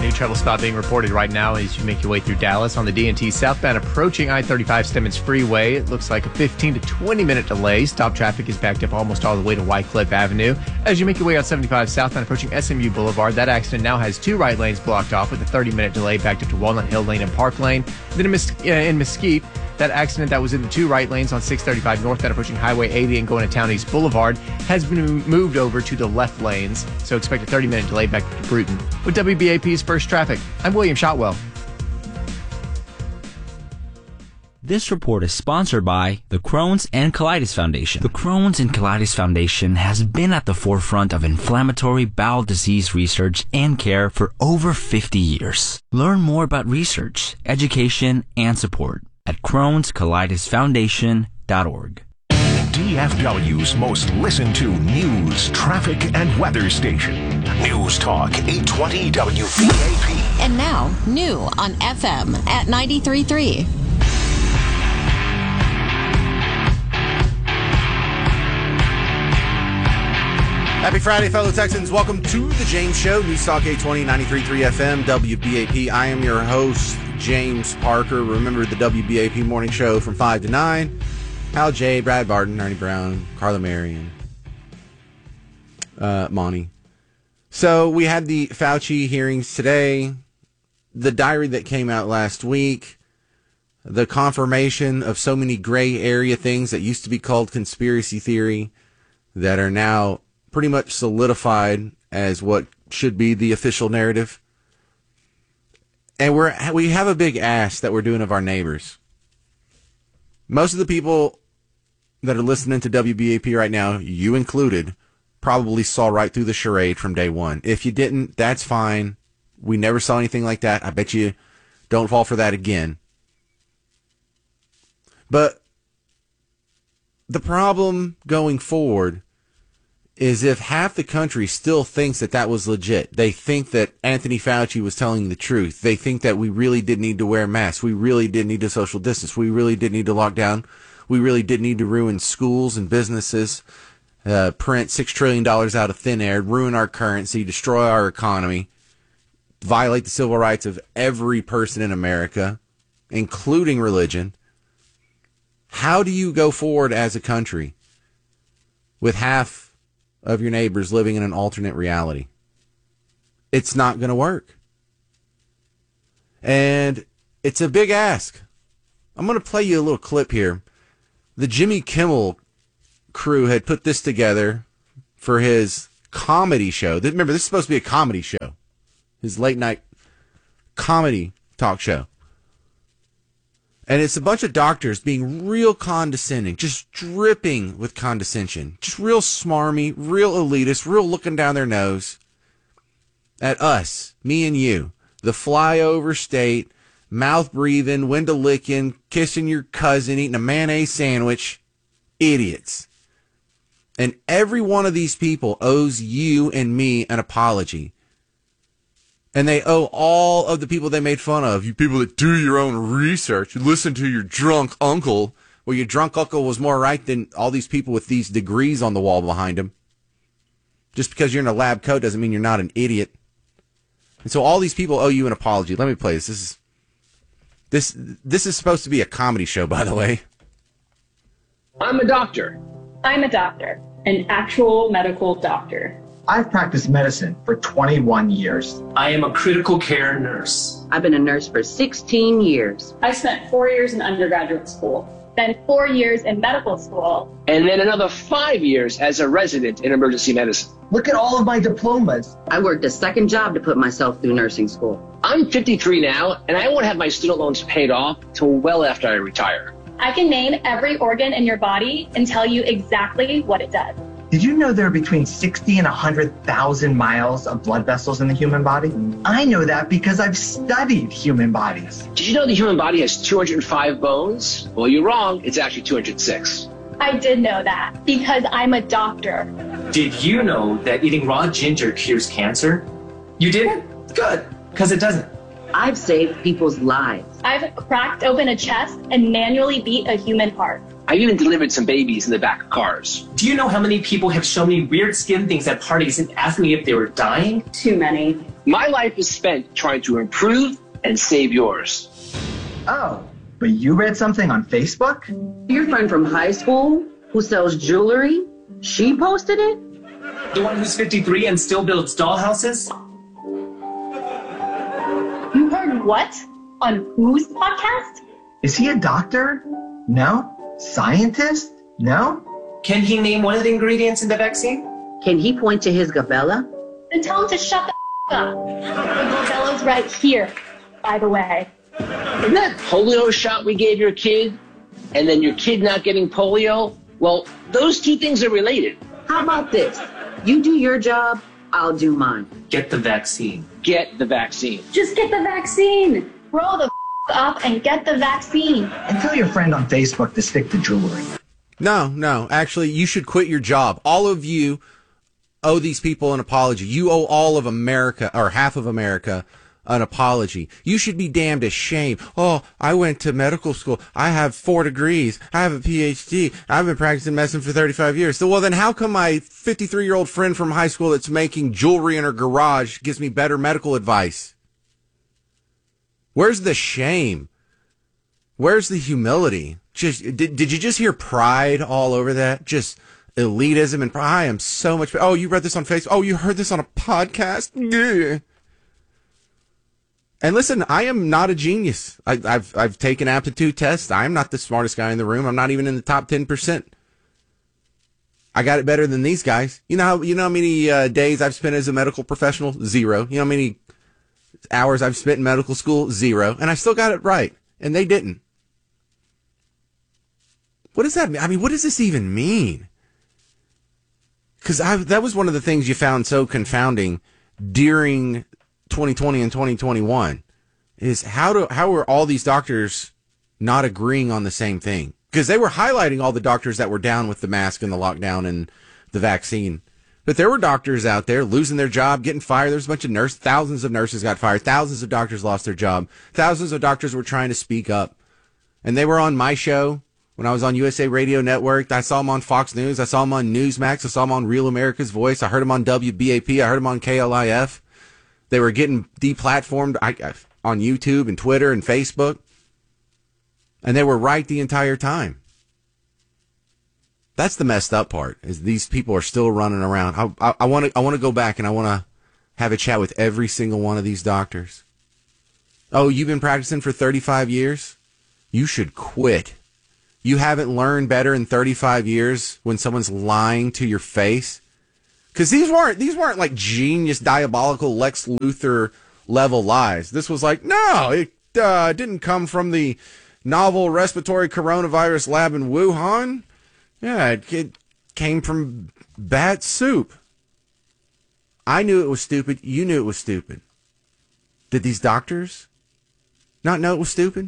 new trouble spot being reported right now as you make your way through Dallas on the D&T southbound approaching I-35 Stemmons Freeway. It looks like a 15 to 20 minute delay. Stop traffic is backed up almost all the way to Wycliffe Avenue. As you make your way out 75 southbound approaching SMU Boulevard, that accident now has 2 right lanes blocked off with a 30-minute delay backed up to Walnut Hill Lane and Park Lane. Then in Mesquite, that accident that was in the 2 right lanes on 635 northbound approaching Highway 80 and going to Town East Boulevard has been moved over to the left lanes, so expect a 30-minute delay back to Bruton. With WBAP's First Traffic, I'm William Shotwell. This report is sponsored by the Crohn's and Colitis Foundation. The Crohn's and Colitis Foundation has been at the forefront of inflammatory bowel disease research and care for over 50 years. Learn more about research, education, and support at Crohn'sColitisFoundation.org. DFW's most listened to news, traffic, and weather station. News Talk 820 WBAP. And now, new on FM at 93.3. Happy Friday, fellow Texans. Welcome to the James Show, News Talk 820, 93.3 FM, WBAP. I am your host, James Parker. Remember the WBAP morning show from 5 to 9. Hal J, Brad Barton, Ernie Brown, Carla Marion, Monty. So we had the Fauci hearings today, the diary that came out last week, the confirmation of so many gray area things that used to be called conspiracy theory that are now pretty much solidified as what should be the official narrative. And we have a big ask that we're doing of our neighbors. Most of the people that are listening to WBAP right now, you included, probably saw right through the charade from day one. If you didn't, that's fine. We never saw anything like that. I bet you don't fall for that again. But the problem going forward is if half the country still thinks that that was legit. They think that Anthony Fauci was telling the truth. They think that we really did need to wear masks. We really did need to social distance. We really did need to lock down. We really did need to ruin schools and businesses, print $6 trillion out of thin air, ruin our currency, destroy our economy, violate the civil rights of every person in America, including religion. How do you go forward as a country with half of your neighbors living in an alternate reality? It's not going to work. And it's a big ask. I'm going to play you a little clip here. The Jimmy Kimmel crew had put this together for his comedy show. Remember, this is supposed to be a comedy show. His late night comedy talk show. And it's a bunch of doctors being real condescending, just dripping with condescension, just real smarmy, real elitist, real looking down their nose at us, me and you, the flyover state, mouth breathing, window licking, kissing your cousin, eating a mayonnaise sandwich, idiots. And every one of these people owes you and me an apology. And they owe all of the people they made fun of. You people that do your own research. You listen to your drunk uncle. Well, your drunk uncle was more right than all these people with these degrees on the wall behind him. Just because you're in a lab coat doesn't mean you're not an idiot. And so all these people owe you an apology. Let me play this. This is supposed to be a comedy show, by the way. I'm a doctor. I'm a doctor, an actual medical doctor. I've practiced medicine for 21 years. I am a critical care nurse. I've been a nurse for 16 years. I spent 4 years in undergraduate school, then 4 years in medical school. And then another 5 years as a resident in emergency medicine. Look at all of my diplomas. I worked a second job to put myself through nursing school. I'm 53 now, and I won't have my student loans paid off till well after I retire. I can name every organ in your body and tell you exactly what it does. Did you know there are between 60 and 100,000 miles of blood vessels in the human body? I know that because I've studied human bodies. Did you know the human body has 205 bones? Well, you're wrong. It's actually 206. I did know that because I'm a doctor. Did you know that eating raw ginger cures cancer? You didn't? Good, because it doesn't. I've saved people's lives. I've cracked open a chest and manually beat a human heart. I've even delivered some babies in the back of cars. Do you know how many people have shown me weird skin things at parties and asked me if they were dying? Too many. My life is spent trying to improve and save yours. Oh, but you read something on Facebook? Your friend from high school who sells jewelry, she posted it? The one who's 53 and still builds dollhouses? You heard what? On whose podcast? Is he a doctor? No. Scientist? No. Can he name one of the ingredients in the vaccine? Can he point to his gabella? Then tell him to shut the up. The Gobella's right here, by the way. Isn't that polio shot we gave your kid, and then your kid not getting polio? Well, those two things are related. How about this? You do your job, I'll do mine. Get the vaccine. Get the vaccine. Just get the vaccine. Grow the up and get the vaccine. And tell your friend on Facebook to stick to jewelry. No. Actually, you should quit your job. All of you owe these people an apology. You owe all of America, or half of America, an apology. You should be damned ashamed. Oh, I went to medical school. I have 4 degrees. I have a PhD. I've been practicing medicine for 35 years. So, well, then how come my 53-year-old friend from high school that's making jewelry in her garage gives me better medical advice? Where's the shame? Where's the humility? Just did you just hear pride all over that? Just elitism and pride. I am so much. Oh, you read this on Facebook. Oh, you heard this on a podcast. Yeah. And listen, I am not a genius. I've taken aptitude tests. I'm not the smartest guy in the room. I'm not even in the top 10%. I got it better than these guys. You know how many days I've spent as a medical professional? 0. You know how many hours I've spent in medical school? 0. And I still got it right. And they didn't. What does that mean? I mean, what does this even mean? Because that was one of the things you found so confounding during 2020 and 2021 is how are all these doctors not agreeing on the same thing? Because they were highlighting all the doctors that were down with the mask and the lockdown and the vaccine. But there were doctors out there losing their job, getting fired. There's a bunch of nurses, thousands of nurses got fired. Thousands of doctors lost their job. Thousands of doctors were trying to speak up. And they were on my show when I was on USA Radio Network. I saw them on Fox News. I saw them on Newsmax. I saw them on Real America's Voice. I heard them on WBAP. I heard them on KLIF. They were getting deplatformed on YouTube and Twitter and Facebook. And they were right the entire time. That's the messed up part, is these people are still running around. I want to go back and I want to have a chat with every single one of these doctors. Oh, you've been practicing for 35 years? You should quit. You haven't learned better in 35 years when someone's lying to your face? Because these weren't like genius, diabolical Lex Luthor level lies. This was like, no, it didn't come from the novel respiratory coronavirus lab in Wuhan. Yeah, it came from bat soup. I knew it was stupid. You knew it was stupid. Did these doctors not know it was stupid?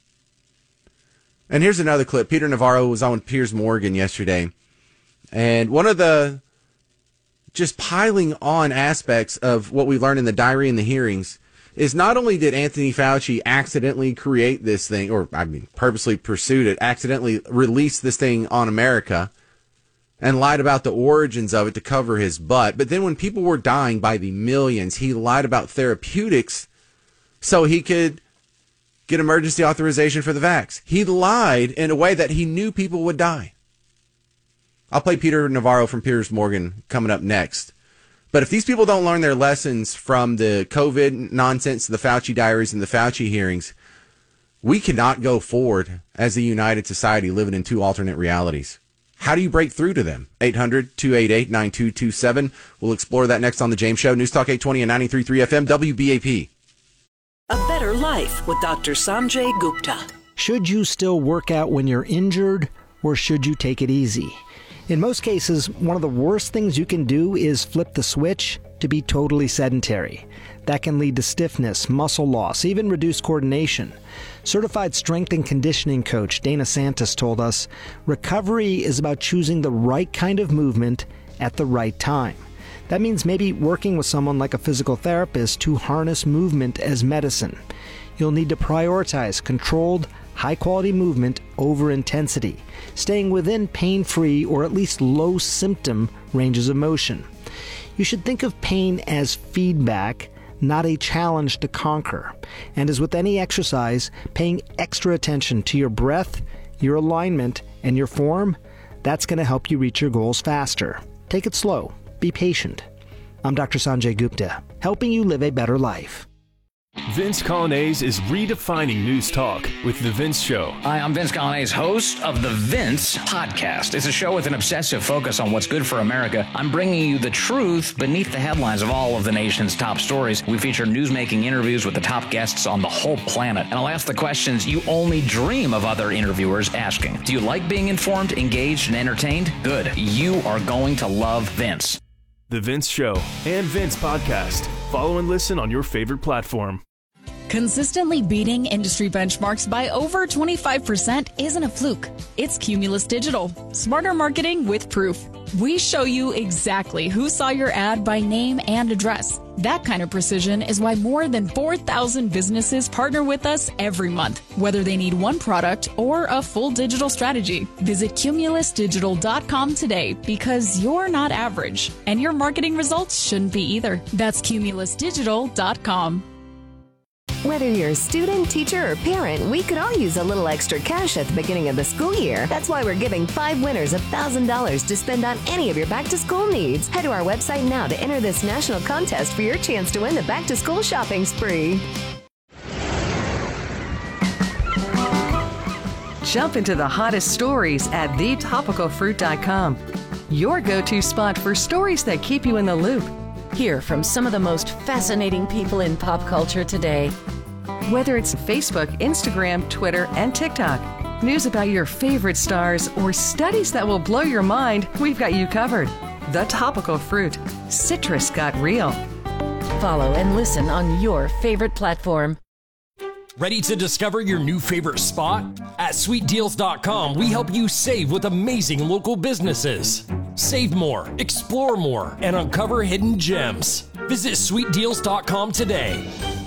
And here's another clip. Peter Navarro was on with Piers Morgan yesterday. And one of the just piling on aspects of what we learned in the diary and the hearings is not only did Anthony Fauci accidentally create this thing, or purposely pursued it, accidentally release this thing on America and lied about the origins of it to cover his butt, but then when people were dying by the millions, he lied about therapeutics so he could get emergency authorization for the vax. He lied in a way that he knew people would die. I'll play Peter Navarro from Piers Morgan coming up next. But if these people don't learn their lessons from the COVID nonsense, the Fauci diaries, and the Fauci hearings, we cannot go forward as a united society living in two alternate realities. How do you break through to them? 800-288-9227. We'll explore that next on The James Show. News Talk 820 and 93.3 FM, WBAP. A better life with Dr. Sanjay Gupta. Should you still work out when you're injured, or should you take it easy? In most cases, one of the worst things you can do is flip the switch to be totally sedentary. That can lead to stiffness, muscle loss, even reduced coordination. Certified strength and conditioning coach Dana Santos told us, recovery is about choosing the right kind of movement at the right time. That means maybe working with someone like a physical therapist to harness movement as medicine. You'll need to prioritize controlled, high-quality movement over intensity, staying within pain-free or at least low-symptom ranges of motion. You should think of pain as feedback, not a challenge to conquer. And as with any exercise, paying extra attention to your breath, your alignment, and your form, that's going to help you reach your goals faster. Take it slow. Be patient. I'm Dr. Sanjay Gupta, helping you live a better life. Vince Coglianese is redefining news talk with The Vince Show. Hi, I'm Vince Coglianese, host of The Vince Podcast. It's a show with an obsessive focus on what's good for America. I'm bringing you the truth beneath the headlines of all of the nation's top stories. We feature newsmaking interviews with the top guests on the whole planet. And I'll ask the questions you only dream of other interviewers asking. Do you like being informed, engaged, and entertained? Good. You are going to love Vince. The Vince Show and Vince Podcast. Follow and listen on your favorite platform. Consistently beating industry benchmarks by over 25% isn't a fluke. It's Cumulus Digital. Smarter marketing with proof. We show you exactly who saw your ad by name and address. That kind of precision is why more than 4,000 businesses partner with us every month, whether they need one product or a full digital strategy. Visit cumulusdigital.com today because you're not average, and your marketing results shouldn't be either. That's cumulusdigital.com. Whether you're a student, teacher, or parent, we could all use a little extra cash at the beginning of the school year. That's why we're giving 5 winners $1,000 to spend on any of your back-to-school needs. Head to our website now to enter this national contest for your chance to win the back-to-school shopping spree. Jump into the hottest stories at thetopicalfruit.com. Your go-to spot for stories that keep you in the loop. Hear from some of the most fascinating people in pop culture today. Whether it's Facebook, Instagram, Twitter, and TikTok, news about your favorite stars, or studies that will blow your mind, we've got you covered. The Topical Fruit. Citrus got real. Follow and listen on your favorite platform. Ready to discover your new favorite spot? At sweetdeals.com, we help you save with amazing local businesses. Save more, explore more, and uncover hidden gems. Visit sweetdeals.com today.